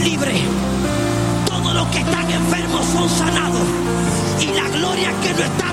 libres. Todos los que están enfermos son sanados. Y la gloria que no está